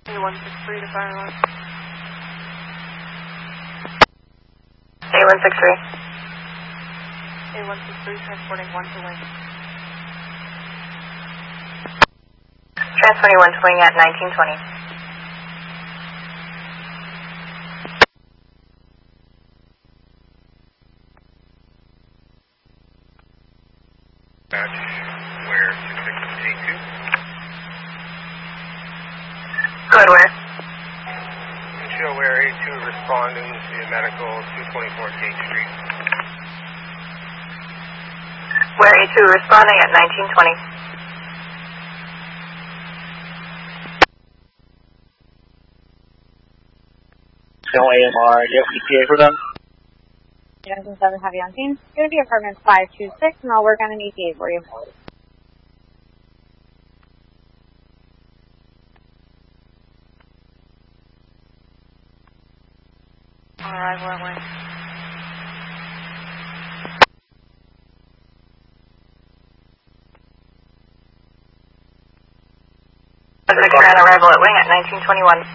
A163 to fire line. A163. A163 transporting 1 to wing. Transporting 1 to wing at 1920. Where 2682? Good, where? Show where A2 responding to medical 224 Gate Street. Where A2 responding at 1920. No AMR, do you have ETA for them? Junction 7 Heavy on scene. It's going to be apartment 526, and I'll work on an ETA for you. On arrival at wing. Victor on arrival at wing at 1921.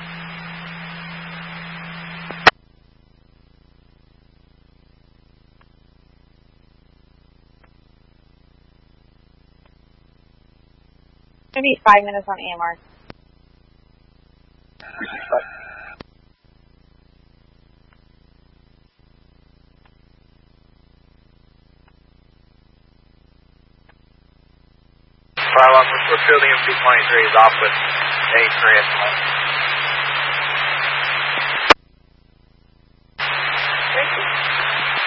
Maybe 5 minutes on AMR. We're filling in 223 is off with A3 at the moment.